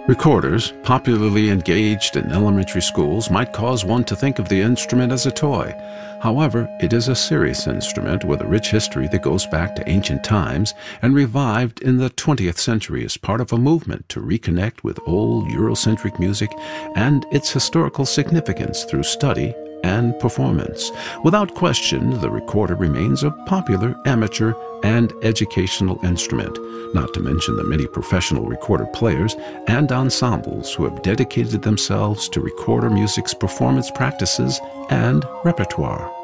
Recorders, popularly engaged in elementary schools, might cause one to think of the instrument as a toy. However, it is a serious instrument with a rich history that goes back to ancient times and revived in the 20th century as part of a movement to reconnect with old Eurocentric music and its historical significance through study and performance. Without question, the recorder remains a popular amateur and educational instrument, not to mention the many professional recorder players and ensembles who have dedicated themselves to recorder music's performance practices and repertoire.